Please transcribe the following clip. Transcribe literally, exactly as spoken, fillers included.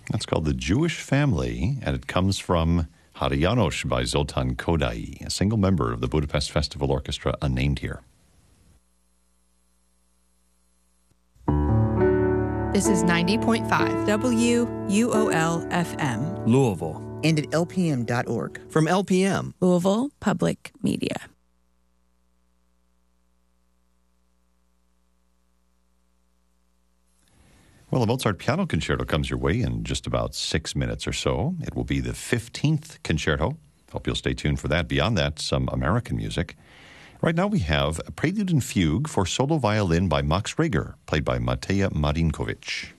That's called The Jewish Family, and it comes from Har Janosch by Zoltan Kodály, a single member of the Budapest Festival Orchestra, unnamed here. This is ninety point five W U O L F M. Louisville. And at L P M dot org. From L P M. Louisville Public Media. Well, the Mozart Piano Concerto comes your way in just about six minutes or so. It will be the fifteenth concerto. Hope you'll stay tuned for that. Beyond that, some American music. Right now we have a Prelude and Fugue for solo violin by Max Reger, played by Mateja Marinkovic.